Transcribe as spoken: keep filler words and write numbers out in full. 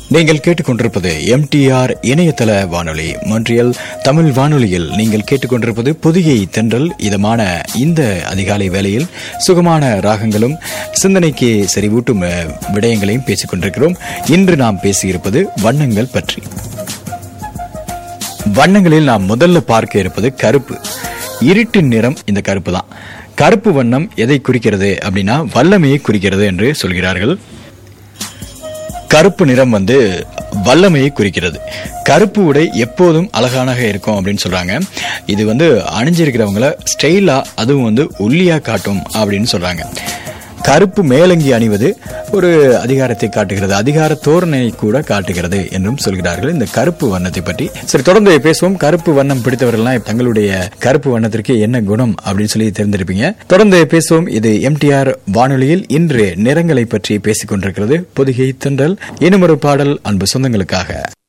நீங்கள் கேட்டுக்கொண்டிருப்பது எம்டிஆர் இணையதள வானொலி, மான்ட்ரியால் தமிழ் வானொலியில் நீங்கள் கேட்டுக்கொண்டிருப்பது பொதிகை தென்றல். இதமான இந்த அதிகாலை வேளையில் சுகமான ராகங்களும் சிந்தனைக்கு செறிவூட்டும் விடயங்களையும் பேசிக் கொண்டிருக்கிறோம். இன்று நாம் பேசியிருப்பது வண்ணங்கள் பற்றி. வண்ணங்களில் நாம் முதல்ல பார்க்க இருப்பது கருப்பு. இருட்டின் நிறம் இந்த கருப்பு தான். கருப்பு வண்ணம் எதை குறிக்கிறது அப்படின்னா வல்லமையை குறிக்கிறது என்று சொல்கிறார்கள். கருப்பு நிறம் வந்து வல்லமையை குறிக்கிறது. கருப்பு உடை எப்போதும் அழகானக இருக்கும் அப்படின்னு சொல்றாங்க. இது வந்து அணிஞ்சிருக்கிறவங்கள ஸ்டைலா, அதுவும் வந்து ஒல்லியா காட்டும் அப்படின்னு சொல்றாங்க. கருப்பு மேலங்கி அணிவது ஒரு அதிகாரத்தை காட்டுகிறது, அதிகார தோரணை கூட காட்டுகிறது என்றும் சொல்கிறார்கள் இந்த கருப்பு வண்ணத்தை பற்றி. சரி, தொடர்ந்து பேசுவோம். கருப்பு வண்ணம் பிடித்தவர்கள்லாம் தங்களுடைய கருப்பு வண்ணத்திற்கு என்ன குணம் அப்படின்னு சொல்லி தெரிந்திருப்பீங்க. தொடர்ந்து பேசுவோம். இது எம்டிஆர் வானொலியில் இன்று நிறங்களை பற்றி பேசிக் கொண்டிருக்கிறது பொதிகை தென்றல். இன்னும் ஒரு பாடல் அன்பு சொந்தங்களுக்காக.